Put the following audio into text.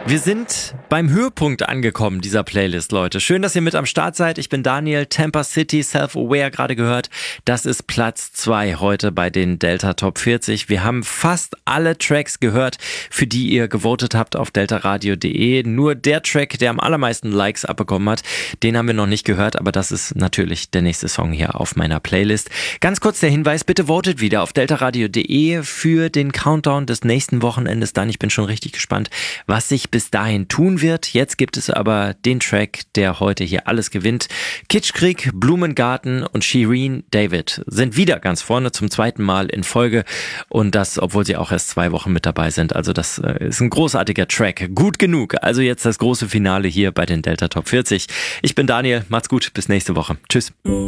Wir sind beim Höhepunkt angekommen dieser Playlist, Leute. Schön, dass ihr mit am Start seid. Ich bin Daniel, Tampa City, Self-Aware gerade gehört. Das ist Platz 2 heute bei den Delta Top 40. Wir haben fast alle Tracks gehört, für die ihr gewotet habt auf deltaradio.de. Nur der Track, der am allermeisten Likes abbekommen hat, den haben wir noch nicht gehört, aber das ist natürlich der nächste Song hier auf meiner Playlist. Ganz kurz der Hinweis, bitte votet wieder auf deltaradio.de für den Countdown des nächsten Wochenendes dann. Ich bin schon richtig gespannt, was sich bis dahin tun wird. Jetzt gibt es aber den Track, der heute hier alles gewinnt. Kitschkrieg, Blumengarten und Shireen David sind wieder ganz vorne zum zweiten Mal in Folge und das, obwohl sie auch erst 2 Wochen mit dabei sind. Also das ist ein großartiger Track. Gut genug. Also jetzt das große Finale hier bei den Delta Top 40. Ich bin Daniel. Macht's gut. Bis nächste Woche. Tschüss.